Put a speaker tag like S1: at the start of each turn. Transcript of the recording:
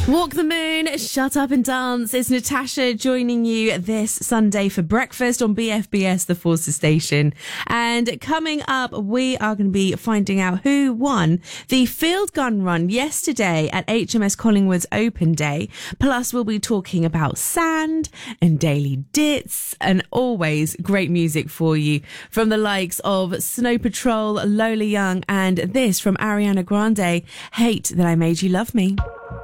S1: Walk the moon, shut up and dance. It's Natasha joining you this Sunday for breakfast on BFBS, the Forster station. And coming up, we are going to be finding out who won the field gun run yesterday at HMS Collingwood's Open Day. Plus, we'll be talking about sand and daily dits and always great music for you from the likes of Snow Patrol, Lola Young, and this from Ariana Grande, Hate That I Made You Love Me.